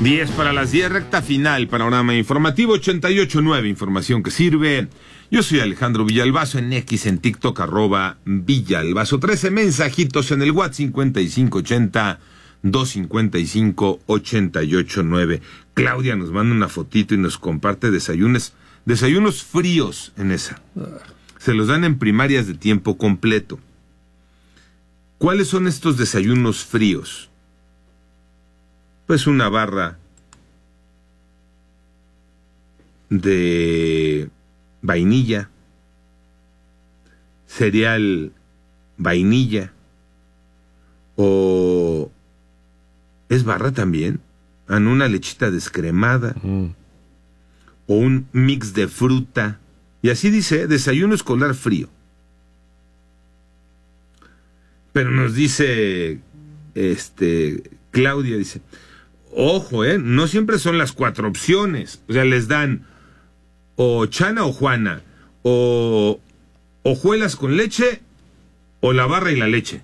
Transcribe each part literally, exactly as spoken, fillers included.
diez para las diez, recta final, panorama informativo ochenta y ocho punto nueve, información que sirve. Yo soy Alejandro Villalbazo, en X, en TikTok, arroba Villalbazo. trece mensajitos en el WhatsApp, cincuenta y cinco ochenta, doscientos cincuenta y cinco, ochenta y ocho nueve. Claudia nos manda una fotito y nos comparte desayunos, desayunos fríos en esa. Se los dan en primarias de tiempo completo. ¿Cuáles son estos desayunos fríos? Pues una barra de vainilla, cereal vainilla, o es barra también, en una lechita descremada, mm. o un mix de fruta, y así dice, desayuno escolar frío. Pero nos dice, este, Claudia, dice, ojo, eh, no siempre son las cuatro opciones, o sea, les dan o Chana o Juana, o hojuelas con leche, o la barra y la leche.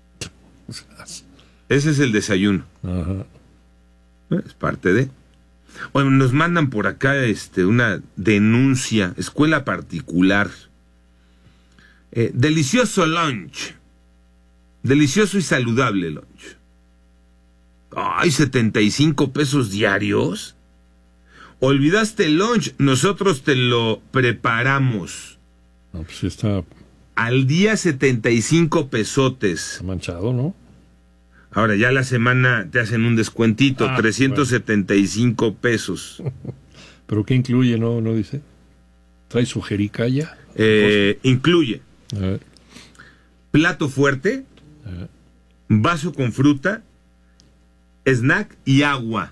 Ese es el desayuno. Ajá. Es parte de. Bueno, nos mandan por acá este una denuncia, escuela particular. Eh, delicioso lunch. Delicioso y saludable lunch. Ay, setenta y cinco pesos diarios. Olvidaste el lunch, nosotros te lo preparamos. No, pues está... Al día setenta y cinco pesotes. Está manchado, ¿no? Ahora ya la semana te hacen un descuentito, ah, trescientos setenta y cinco bueno. pesos. ¿Pero qué incluye, no, no dice? ¿Trae su jericaya? Eh, incluye a ver. Plato fuerte, a vaso con fruta, snack y agua.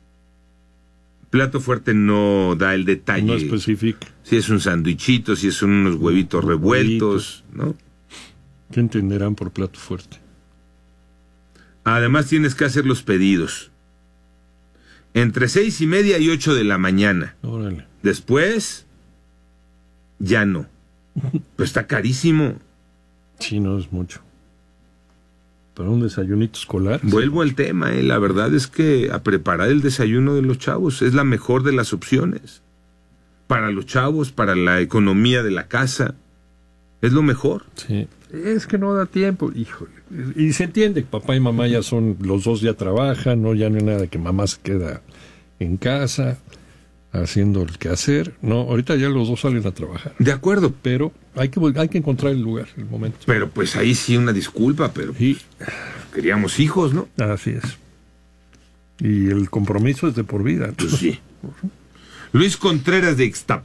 Plato fuerte no da el detalle. No especifica. Si es un sándwichito, si son unos huevitos revueltos, ¿no? ¿Qué entenderán por plato fuerte? Además tienes que hacer los pedidos. Entre seis y media y ocho de la mañana. Órale. Después, ya no. Pero está carísimo. Sí, no es mucho. Para un desayunito escolar. Vuelvo al tema, eh. La verdad es que a preparar el desayuno de los chavos es la mejor de las opciones. Para los chavos, para la economía de la casa, es lo mejor. Sí, es que no da tiempo, híjole. Y se entiende que papá y mamá ya son, los dos ya trabajan, no, ya no hay nada que mamá se queda en casa haciendo el quehacer. No, ahorita ya los dos salen a trabajar. De acuerdo. Pero hay que hay que encontrar el lugar, el momento. Pero pues ahí sí una disculpa, pero sí. Queríamos hijos, ¿no? Así es. Y el compromiso es de por vida. Pues sí. Luis Contreras de Ixtapa.